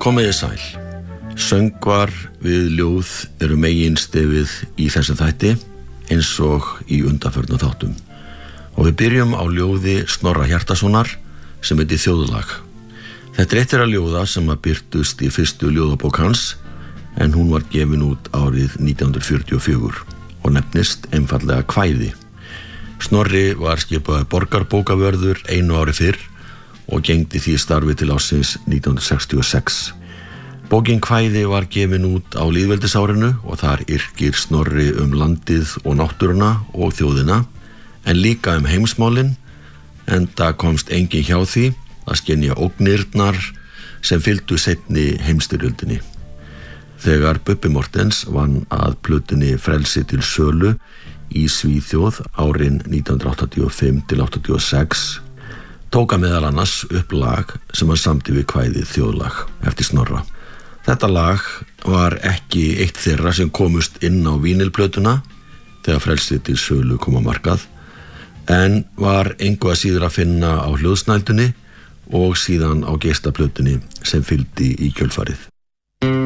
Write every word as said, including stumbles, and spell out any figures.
Komiði sæl. Söngvar við ljóð eru meginstefið í þessum þætti eins og í undanförnum þáttum. Og við byrjum á ljóði Snorra Hjartarsonar sem heitir Þjóðlag. Þetta er eitt þeirra ljóða sem að birtust í fyrstu ljóðabók hans en hún var gefin út árið nítján hundruð fjörutíu og fjögur og nefnist einfaldlega Kvæði. Snorri var skipaður borgarbókavörður einu ári fyrr og gegndi því starfi til ársins nítján hundruð sextíu og sex. Bókin Kvæði var gefin út á lýðveldisárinu og þar yrkir Snorri um landið og náttúruna og þjóðina, en líka um heimsmálin, enda komst enginn hjá því að skynja ógnirnar sem fylgdu seinni heimsstyrjöldinni. Þegar Bubbi Morthens vann að plötunni Frelsi til sölu í Svíþjóð árin nítján hundruð áttatíu og fimm til áttatíu og sex tók hann meðal annars upp lag sem hann samdi við kvæðið Þjóðlag eftir Snorra. Þetta lag var ekki eitt þeirra sem komust inn á vínilplötuna þegar Frelsi til sölu kom á markað, en var engu að síður að finna á hljóðsnældunni og síðan á geistaplötunni sem fylgdi í kjölfarið.